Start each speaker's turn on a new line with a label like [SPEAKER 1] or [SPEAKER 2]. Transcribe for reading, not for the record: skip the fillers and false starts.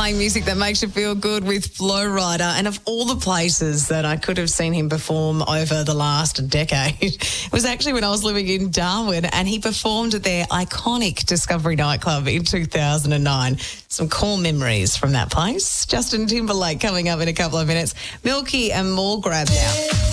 [SPEAKER 1] playing music that makes you feel good with Flow Rider. And of all the places that I could have seen him perform over the last decade, it was actually when I was living in Darwin, and he performed at their iconic Discovery nightclub in 2009. Some core memories from that place. Justin Timberlake coming up in a couple of minutes. Milky and more grab now.